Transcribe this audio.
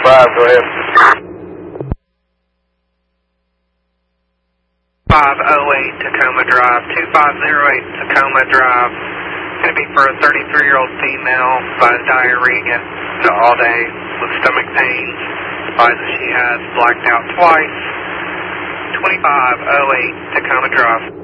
go ahead. 508 Tacoma Drive, 2508 Tacoma Drive. Going to be for a 33-year-old female, finds diarrhea all day with stomach pains. Advises she has blacked out twice. 2508 Tacoma Drive.